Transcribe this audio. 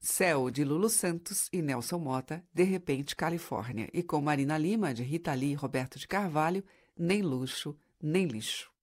Céu, de Lulu Santos e Nelson Motta, De Repente, Califórnia. E com Marina Lima, de Rita Lee e Roberto de Carvalho, Nem Luxo, Nem Lixo.